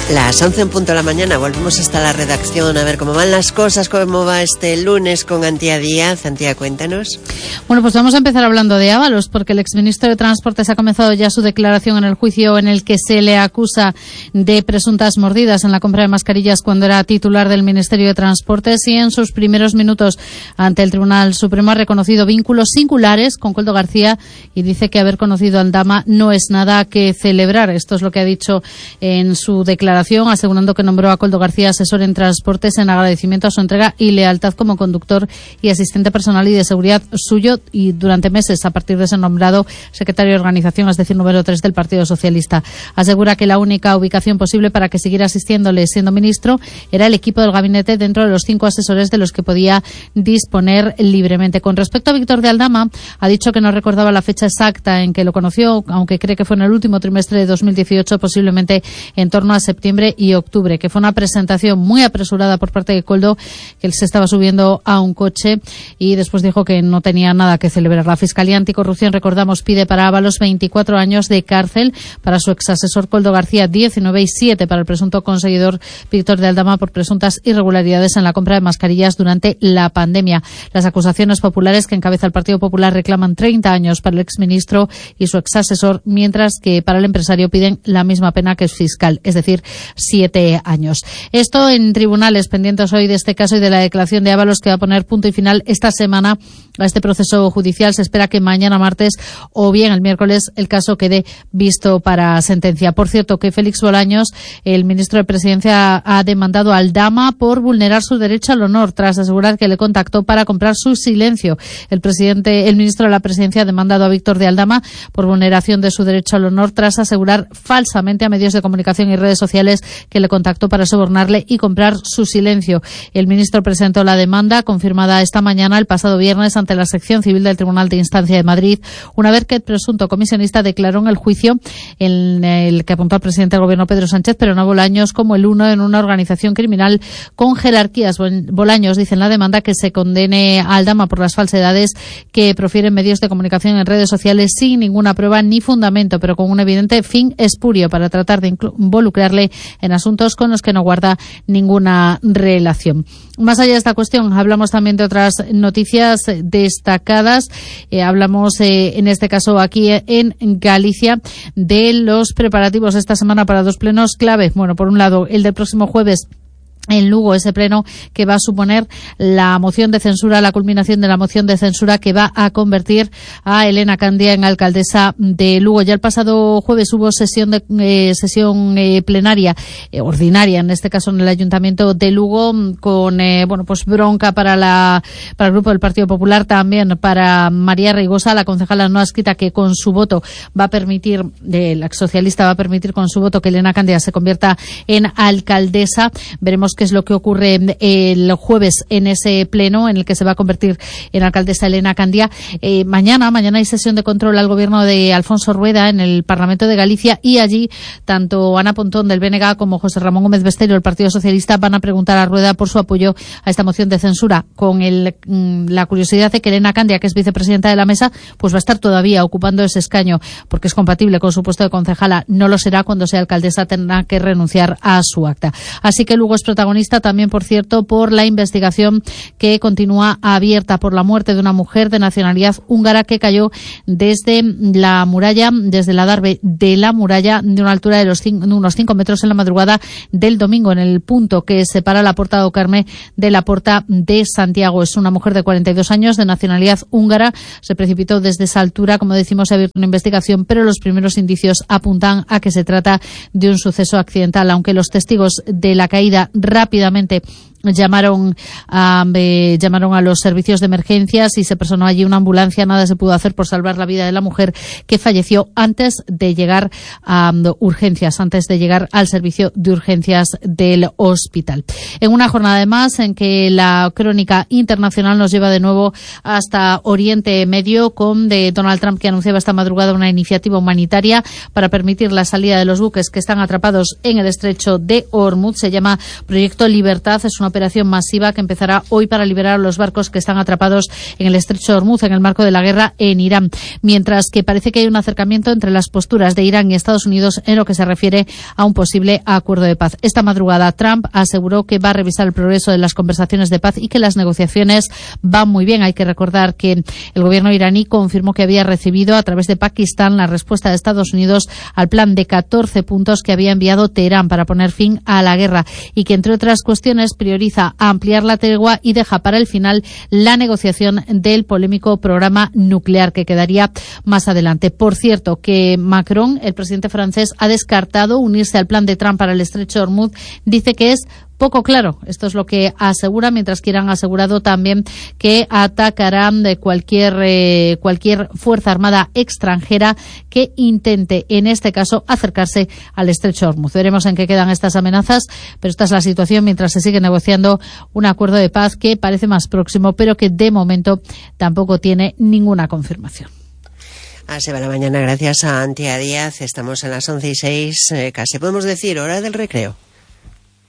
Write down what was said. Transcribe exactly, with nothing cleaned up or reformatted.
Las once en punto de la mañana, volvemos hasta la redacción a ver cómo van las cosas, cómo va este lunes con Antía Díaz. Antía, cuéntanos. Bueno, pues vamos a empezar hablando de Ábalos, porque el exministro de Transportes ha comenzado ya su declaración en el juicio en el que se le acusa de presuntas mordidas en la compra de mascarillas cuando era titular del Ministerio de Transportes, y en sus primeros minutos ante el Tribunal Supremo ha reconocido vínculos singulares con Koldo García y dice que haber conocido a Aldama no es nada que celebrar. Esto es lo que ha dicho en su declaración, asegurando que nombró a Koldo García asesor en transportes en agradecimiento a su entrega y lealtad como conductor y asistente personal y de seguridad suyo, y durante meses a partir de ser nombrado secretario de organización, es decir, número tres del Partido Socialista. Asegura que la única ubicación posible para que siguiera asistiéndole siendo ministro era el equipo del gabinete dentro de los cinco asesores de los que podía disponer libremente. Con respecto a Víctor de Aldama, ha dicho que no recordaba la fecha exacta en que lo conoció, aunque cree que fue en el último trimestre de dos mil dieciocho, posiblemente en torno a septiembre y octubre, que fue una presentación muy apresurada por parte de Koldo, que él se estaba subiendo a un coche y después dijo que no tenía nada que celebrar. La Fiscalía Anticorrupción, recordamos, pide para Ábalos veinticuatro años de cárcel, para su exasesor Koldo García diecinueve y siete para el presunto conseguidor Víctor de Aldama por presuntas irregularidades en la compra de mascarillas durante la pandemia. Las acusaciones populares que encabeza el Partido Popular reclaman treinta años para el exministro y su exasesor, mientras que para el empresario piden la misma pena que el fiscal, es decir, siete años. Esto en tribunales, pendientes hoy de este caso y de la declaración de Ábalos, que va a poner punto y final esta semana a este proceso judicial. Se espera que mañana martes o bien el miércoles el caso quede visto para sentencia. Por cierto, que Félix Bolaños, el ministro de Presidencia, ha demandado a Aldama por vulnerar su derecho al honor tras asegurar que le contactó para comprar su silencio. El presidente, el ministro de la Presidencia ha demandado a Víctor de Aldama por vulneración de su derecho al honor tras asegurar falsamente a medios de comunicación y redes sociales que le contactó para sobornarle y comprar su silencio. El ministro presentó la demanda, confirmada esta mañana, el pasado viernes, ante la sección civil del Tribunal de Instancia de Madrid, una vez que el presunto comisionista declaró en el juicio en el que apuntó al presidente del Gobierno, Pedro Sánchez, pero no a Bolaños, como el uno en una organización criminal con jerarquías. Bolaños dice en la demanda que se condene a Aldama por las falsedades que profieren medios de comunicación en redes sociales sin ninguna prueba ni fundamento, pero con un evidente fin espurio para tratar de involucrarle en asuntos con los que no guarda ninguna relación. Más allá de esta cuestión, hablamos también de otras noticias destacadas. Eh, hablamos, eh, en este caso aquí en Galicia, de los preparativos esta semana para dos plenos clave. Bueno, por un lado, el del próximo jueves en Lugo, ese pleno que va a suponer la moción de censura, la culminación de la moción de censura que va a convertir a Elena Candia en alcaldesa de Lugo. Ya el pasado jueves hubo sesión de eh, sesión eh, plenaria eh, ordinaria, en este caso en el Ayuntamiento de Lugo, con eh, bueno pues bronca para la para el grupo del Partido Popular, también para María Reigosa, la concejala no adscrita, que con su voto va a permitir, eh, la socialista va a permitir con su voto que Elena Candia se convierta en alcaldesa. Veremos qué es lo que ocurre el jueves en ese pleno en el que se va a convertir en alcaldesa Elena Candia. Eh, mañana, mañana hay sesión de control al gobierno de Alfonso Rueda en el Parlamento de Galicia, y allí tanto Ana Pontón del B N G como José Ramón Gómez Besteiro del Partido Socialista van a preguntar a Rueda por su apoyo a esta moción de censura, con el, la curiosidad de que Elena Candia, que es vicepresidenta de la mesa, pues va a estar todavía ocupando ese escaño porque es compatible con su puesto de concejala. No lo será cuando sea alcaldesa, tendrá que renunciar a su acta. Así que Lugo es protagonista también, por cierto, por la investigación que continúa abierta por la muerte de una mujer de nacionalidad húngara que cayó desde la muralla, desde el adarve de la muralla, de una altura de los cinco, unos cinco metros en la madrugada del domingo, en el punto que separa la Porta do Carme de la Porta de Santiago. Es una mujer de cuarenta y dos años, de nacionalidad húngara. Se precipitó desde esa altura, como decimos, se ha abierto una investigación, pero los primeros indicios apuntan a que se trata de un suceso accidental, aunque los testigos de la caída rápidamente llamaron a, eh, llamaron a los servicios de emergencias y se personó allí una ambulancia. Nada se pudo hacer por salvar la vida de la mujer, que falleció antes de llegar a um, urgencias, antes de llegar al servicio de urgencias del hospital. En una jornada además en que la crónica internacional nos lleva de nuevo hasta Oriente Medio, con de Donald Trump, que anunciaba esta madrugada una iniciativa humanitaria para permitir la salida de los buques que están atrapados en el estrecho de Hormuz. Se llama Proyecto Libertad. Es una operación masiva que empezará hoy para liberar a los barcos que están atrapados en el estrecho de Hormuz en el marco de la guerra en Irán. Mientras que parece que hay un acercamiento entre las posturas de Irán y Estados Unidos en lo que se refiere a un posible acuerdo de paz. Esta madrugada Trump aseguró que va a revisar el progreso de las conversaciones de paz y que las negociaciones van muy bien. Hay que recordar que el gobierno iraní confirmó que había recibido a través de Pakistán la respuesta de Estados Unidos al plan de catorce puntos que había enviado Teherán para poner fin a la guerra y que, entre otras cuestiones, prioriza ampliar la tregua y deja para el final la negociación del polémico programa nuclear que quedaría más adelante. Por cierto, que Macron, el presidente francés, ha descartado unirse al plan de Trump para el estrecho de Hormuz. Dice que es poco claro. Esto es lo que asegura, mientras que Irán ha asegurado también que atacarán de cualquier eh, cualquier fuerza armada extranjera que intente, en este caso, acercarse al estrecho de Hormuz. Veremos en qué quedan estas amenazas, pero esta es la situación mientras se sigue negociando un acuerdo de paz que parece más próximo, pero que de momento tampoco tiene ninguna confirmación. Así va la mañana, gracias a Antía Díaz. Estamos en las once y seis, eh, casi podemos decir hora del recreo.